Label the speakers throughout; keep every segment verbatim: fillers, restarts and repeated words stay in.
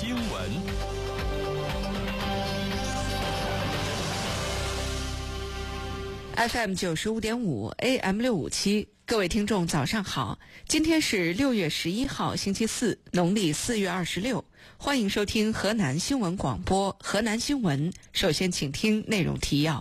Speaker 1: 新闻。
Speaker 2: F M 九十五点五 A M 六五七，各位听众早上好，今天是六月十一号星期四，农历四月二十六，欢迎收听河南新闻广播河南新闻。首先请听内容提要。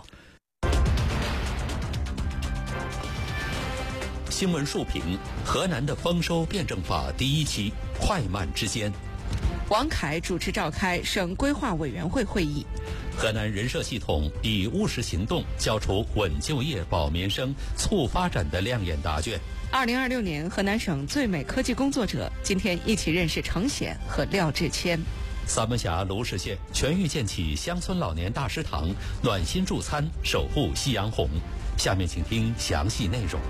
Speaker 1: 新闻述评：河南的丰收辩证法第一期，快慢之间。
Speaker 2: 王凯主持召开省规划委员会会议。
Speaker 1: 河南人社系统以务实行动交出稳就业、保民生、促发展的亮眼答卷。
Speaker 2: 二零二六年河南省最美科技工作者，今天一起认识程显和廖志谦。
Speaker 1: 三门峡芦石县全域建起乡村老年大食堂，暖心助餐，守护夕阳红。下面请听详细内容。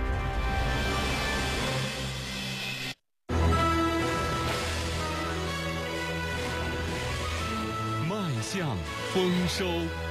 Speaker 3: 迈向丰收。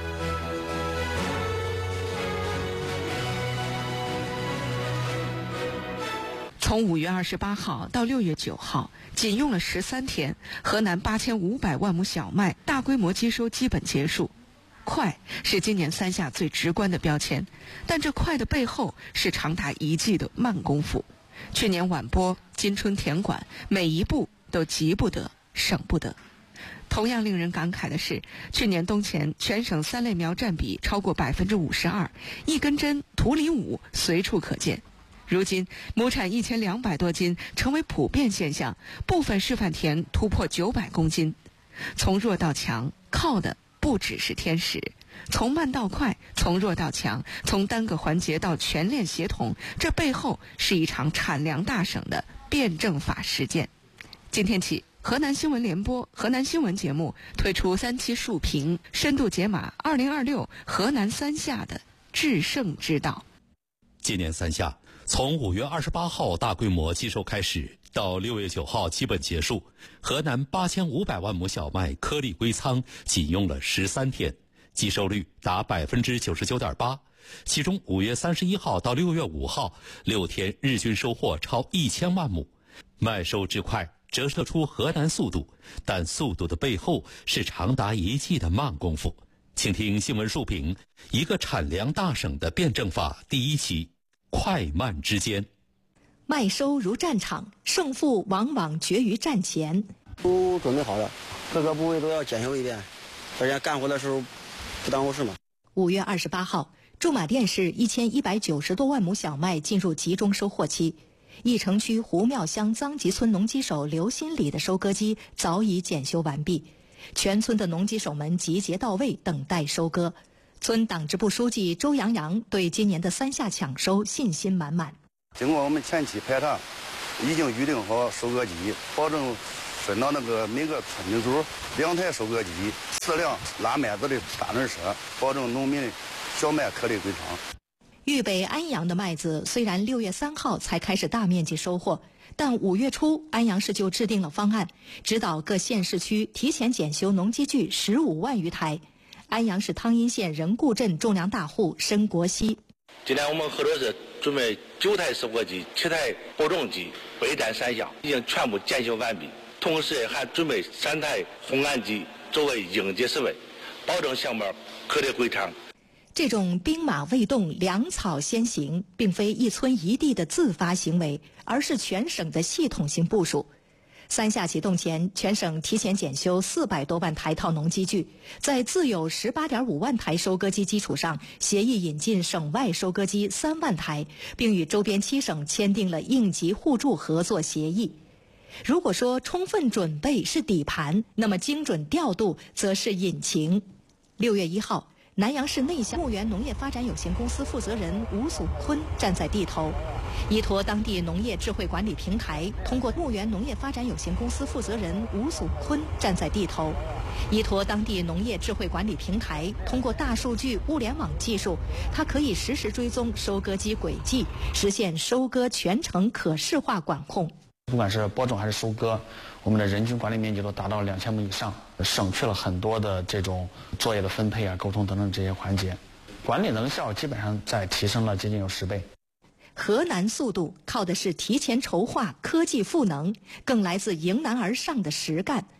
Speaker 2: 从五月二十八号到六月九号，仅用了十三天，河南八千五百万亩小麦大规模机收基本结束。快是今年三下最直观的标签，但这快的背后是长达一季的慢功夫。去年晚播、今春田管，每一步都急不得、省不得。同样令人感慨的是，去年冬前全省三类苗占比超过百分之五十二，一根针、土里舞随处可见。如今亩产一千两百多斤成为普遍现象，部分示范田突破九百公斤。从弱到强，靠的不只是天时，从慢到快，从弱到强，从单个环节到全链协同，这背后是一场产粮大省的辩证法实践。今天起，河南新闻联播、河南新闻节目推出三期述评，深度解码二零二六河南三下的制胜之道。
Speaker 1: 今年三下，从五月二十八号大规模机收开始，到六月九号基本结束，河南八千五百万亩小麦颗粒归仓，仅用了十三天，机收率达百分之九十九点八。其中五月三十一号到六月五号，六天日均收获超一千万亩，麦收之快折射出河南速度，但速度的背后是长达一季的慢功夫。请听新闻述评：一个产粮大省的辩证法第一期，快慢之间。
Speaker 4: 麦收如战场，胜负往往决于战前。
Speaker 5: 都准备好了，各个部位都要检修一遍，大家干活的时候不耽误事嘛。
Speaker 4: 五月二十八号，驻马店市一千一百九十多万亩小麦进入集中收获期。义城区胡庙乡臧集村农机手刘新礼的收割机早已检修完毕，全村的农机手们集结到位，等待收割。村党支部书记周阳阳对今年的三下抢收信心满满。
Speaker 6: 经过我们前期排查，已经预定好收割机，保证分到那个每个村民组两台收割机，四辆拉麦子的三轮车，保证农民小麦颗粒归仓。
Speaker 4: 豫北安阳的麦子虽然六月三号才开始大面积收获，但五月初安阳市就制定了方案，指导各县市区提前检修农机具十五万余台。安阳市汤阴县任固镇种粮大户申国熙：
Speaker 7: 今天我们合作社准备九台收割机、七台播种机，备战三项，已经全部检修完毕。同时还准备三台烘干机作为应急设备，保证小麦颗粒归仓。
Speaker 4: 这种兵马未动，粮草先行，并非一村一地的自发行为，而是全省的系统性部署。三下启动前，全省提前检修四百多万台套农机具，在自有十八点五万台收割机基础上，协议引进省外收割机三万台，并与周边七省签订了应急互助合作协议。如果说充分准备是底盘，那么精准调度则是引擎。六月一号，南阳市内乡牧园农业发展有限公司负责人吴祖坤站在地头，依托当地农业智慧管理平台，通过牧园农业发展有限公司负责人吴祖坤站在地头，依托当地农业智慧管理平台，通过大数据物联网技术，它可以实时追踪收割机轨迹，实现收割全程可视化管控。
Speaker 8: 不管是播种还是收割，我们的人均管理面积都达到两千亩以上，省去了很多的这种作业的分配啊、沟通等等这些环节，管理能效基本上在提升了接近有十倍。
Speaker 4: 河南速度靠的是提前筹划、科技赋能，更来自迎难而上的实干。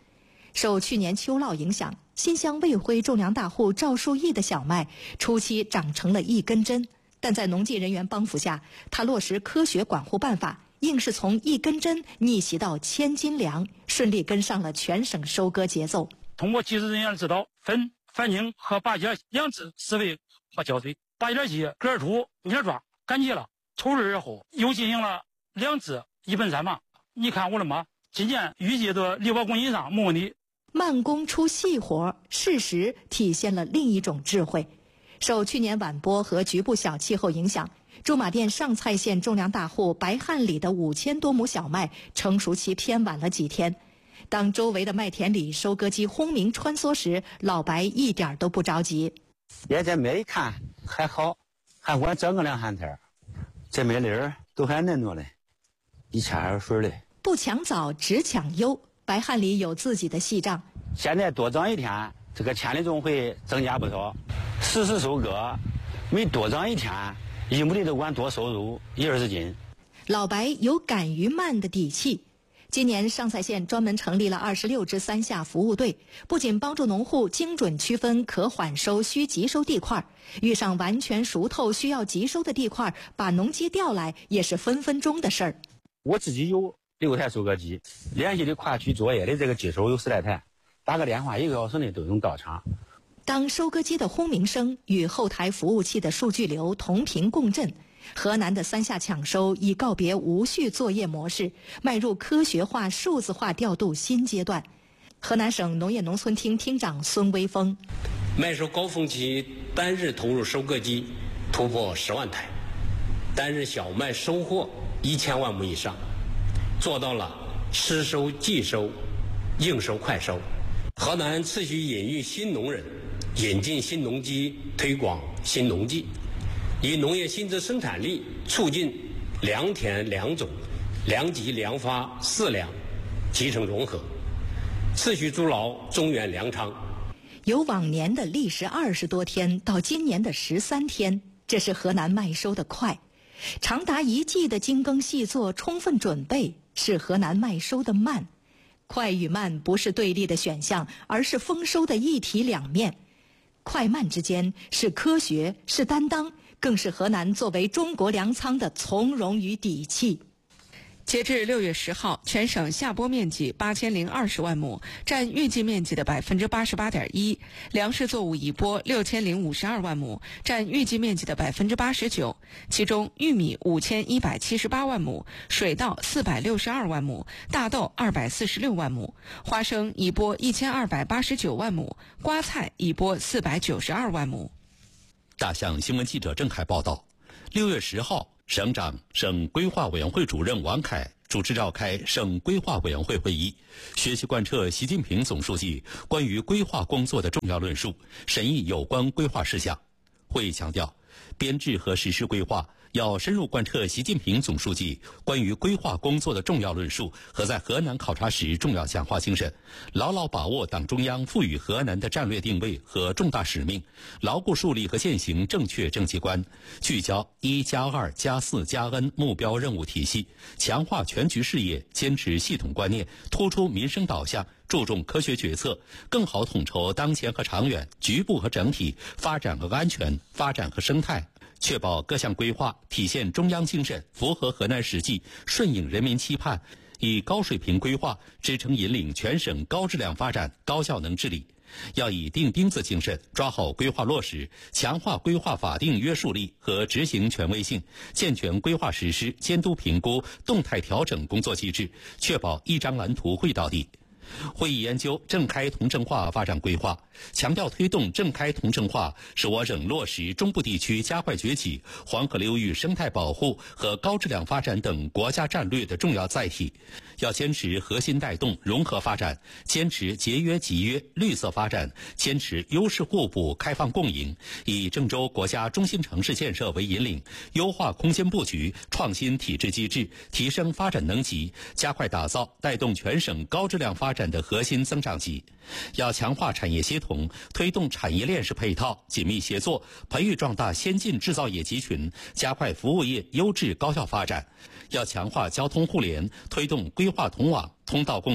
Speaker 4: 受去年秋涝影响，新乡卫辉种粮大户赵树义的小麦初期长成了一根针，但在农技人员帮扶下，他落实科学管护办法，硬是从一根针逆袭到千斤粮，顺利跟上了全省收割节奏。
Speaker 9: 通过技术人员的指导，分、翻茎和拔节两次施肥和浇水，把一点基、根土有点抓干结了，抽穗而后又进行了两次一盆三忙。你看我的马，今年预计的六百公斤以上没问题。
Speaker 4: 慢工出细活，事实体现了另一种智慧。受去年晚播和局部小气候影响，驻马店上蔡县种粮大户白汉里的五千多亩小麦成熟期偏晚了几天。当周围的麦田里收割机轰鸣穿梭时，老白一点都不着急。
Speaker 10: 现在麦一看还好，还管整个两三天，这麦粒儿都还嫩着嘞，一掐还有水嘞。
Speaker 4: 不抢早，只抢优。白汉里有自己的细账，
Speaker 10: 现在多长一天，这个千里总会增加不少。实时收割，每多长一天，一亩地都管多收入一二十斤。
Speaker 4: 老白有赶鱼慢的底气。今年上蔡县专门成立了二十六支三下服务队，不仅帮助农户精准区分可缓收、需急收地块，遇上完全熟透需要急收的地块，把农机调来也是分分钟的事儿。
Speaker 10: 我自己有六台收割机，连续的跨区作业的这个机手有十来台，打个电话一个小时内都能到场。
Speaker 4: 当收割机的轰鸣声与后台服务器的数据流同频共振，河南的三下抢收已告别无序作业模式，迈入科学化、数字化调度新阶段。河南省农业农村厅厅长孙威峰：
Speaker 11: 麦收高峰期单日投入收割机突破十万台，单日小麦收获一千万亩以上，做到了实收即收、应收快收。河南持续引育新农人，引进新农机，推广新农技，以农业新质生产力促进良田良种、良瘠良发四良集成融合，持续筑牢中原粮仓。
Speaker 4: 由往年的历时二十多天到今年的十三天，这是河南麦收的快；长达一季的精耕细作、充分准备，是河南麦收的慢。快与慢不是对立的选项，而是丰收的一体两面。快慢之间是科学，是担当，更是河南作为中国粮仓的从容与底气。
Speaker 2: 截至六月十号，全省下播面积八千零二十万亩，占预计面积的百分之八十八点一；粮食作物已播六千零五十二万亩，占预计面积的百分之八十九。其中，玉米五千一百七十八万亩，水稻四百六十二万亩，大豆二百四十六万亩，花生已播一千二百八十九万亩，瓜菜已播四百九十二万亩。
Speaker 1: 大象新闻记者郑海报道，六月十号。省长、省规划委员会主任王凯主持召开省规划委员会会议，学习贯彻习近平总书记关于规划工作的重要论述，审议有关规划事项。会议强调，编制和实施规划要深入贯彻习近平总书记关于规划工作的重要论述和在河南考察时重要讲话精神，牢牢把握党中央赋予河南的战略定位和重大使命，牢固树立和践行正确政绩观，聚焦一加二加四加 N 目标任务体系，强化全局视野，坚持系统观念，突出民生导向，注重科学决策，更好统筹当前和长远、局部和整体、发展和安全、发展和生态，确保各项规划体现中央精神，符合河南实际，顺应人民期盼，以高水平规划支撑引领全省高质量发展、高效能治理。要以钉钉子精神抓好规划落实，强化规划法定约束力和执行权威性，健全规划实施、监督评估、动态调整工作机制，确保一张蓝图绘到底。会议研究郑开同城化发展规划，强调推动郑开同城化是我省落实中部地区加快崛起、黄河流域生态保护和高质量发展等国家战略的重要载体。要坚持核心带动融合发展，坚持节约集约绿色发展，坚持优势互补开放共赢，以郑州国家中心城市建设为引领，优化空间布局，创新体制机制，提升发展能级，加快打造带动全省高质量发展的核心增长极。要强化产业协同，推动产业链式配套紧密协作，培育壮大先进制造业集群，加快服务业优质高效发展。要强化交通互联，推动规划同网、通道共建、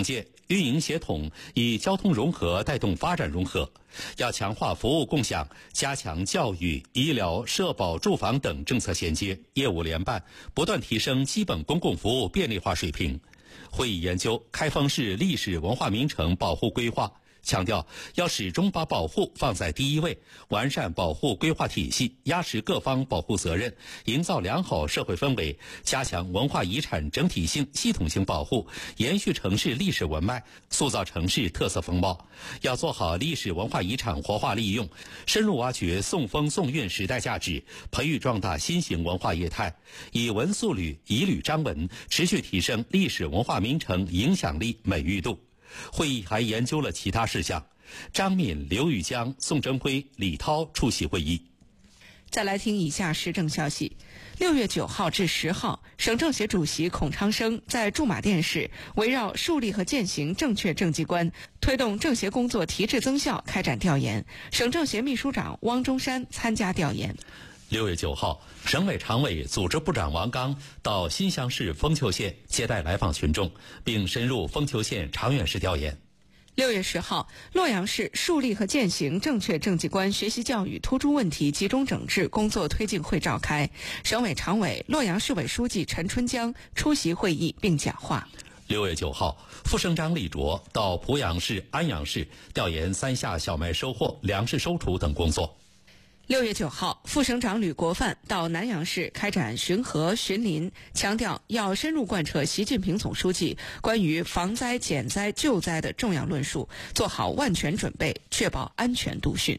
Speaker 1: 运营协同，以交通融合带动发展融合。要强化服务共享，加强教育、医疗、社保、住房等政策衔接，业务联办，不断提升基本公共服务便利化水平。会议研究开封市历史文化名城保护规划，强调要始终把保护放在第一位，完善保护规划体系，压实各方保护责任，营造良好社会氛围，加强文化遗产整体性、系统性保护，延续城市历史文脉，塑造城市特色风貌。要做好历史文化遗产活化利用，深入挖掘宋风宋韵时代价值，培育壮大新型文化业态，以文塑旅，以旅彰文，持续提升历史文化名城影响力、美誉度。会议还研究了其他事项。张敏、刘玉江、宋征辉、李涛出席会议。
Speaker 2: 再来听以下时政消息。六月九号至十号，省政协主席孔昌生在驻马店市围绕树立和践行正确政绩观，推动政协工作提质增效开展调研。省政协秘书长汪中山参加调研。
Speaker 1: 六月九号，省委常委、组织部长王刚到新乡市丰丘县接待来访群众，并深入丰丘县长远市调研。
Speaker 2: 六月十号，洛阳市树立和践行正确政绩观学习教育突出问题集中整治工作推进会召开，省委常委、洛阳市委书记陈春江出席会议并讲话。
Speaker 1: 六月九号，副省长李卓到濮阳市、安阳市调研三下小麦收获、粮食收储等工作。
Speaker 2: 六月九号，副省长吕国范到南阳市开展巡河巡林，强调要深入贯彻习近平总书记关于防灾减灾救灾的重要论述，做好万全准备，确保安全度汛。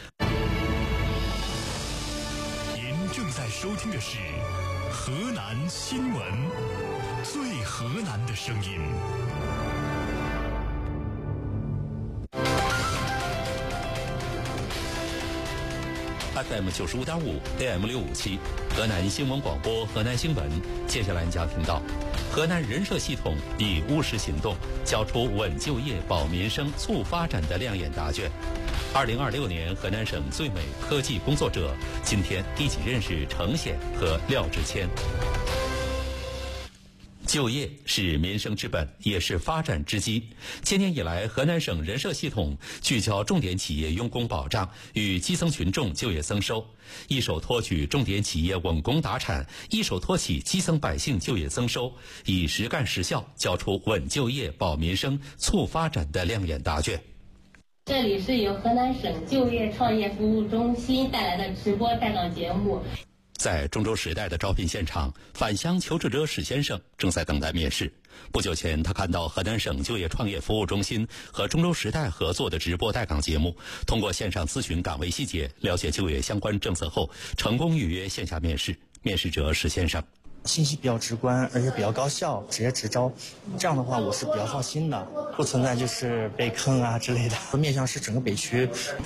Speaker 3: 您正在收听的是河南新闻，最河南的声音。
Speaker 1: F M 九十五点五 A M 六五七，河南新闻广播，河南新闻。接下来你将听到，河南人社系统以务实行动交出稳就业、保民生、促发展的亮眼答卷。二零二六年河南省最美科技工作者，今天一起认识程显和廖志谦。就业是民生之本，也是发展之基。今年以来，河南省人社系统聚焦重点企业用工保障与基层群众就业增收，一手托举重点企业稳工达产，一手托起基层百姓就业增收，以实干实效交出稳就业、保民生、促发展的亮眼答卷。
Speaker 12: 这里是由河南省就业创业服务中心带来的直播带岗节目。
Speaker 1: 在中州时代的招聘现场，返乡求职者史先生正在等待面试。不久前，他看到河南省就业创业服务中心和中州时代合作的直播带岗节目，通过线上咨询岗位细节，了解就业相关政策后，成功预约线下面试。面试者史先生。
Speaker 13: 信息比较直观，而且比较高效，直接直招。这样的话，我是比较放心的，不存在就是被坑啊之类的。面向是整个北区。